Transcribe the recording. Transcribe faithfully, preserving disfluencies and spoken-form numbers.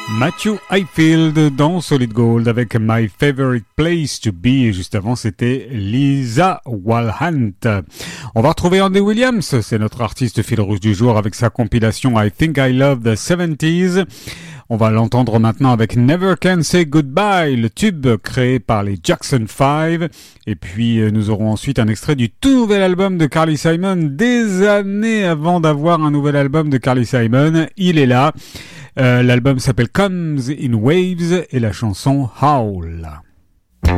Matthew Highfield dans Solid Gold avec My Favorite Place to Be. Et juste avant, c'était Lisa Walhant. On va retrouver Andy Williams, c'est notre artiste fil rouge du jour avec sa compilation I Think I Love the seventies. On va l'entendre maintenant avec Never Can Say Goodbye, le tube créé par les Jackson five. Et puis nous aurons ensuite un extrait du tout nouvel album de Carly Simon. Des années avant d'avoir un nouvel album de Carly Simon, il est là. Euh, l'album s'appelle Comes in Waves et la chanson Howl.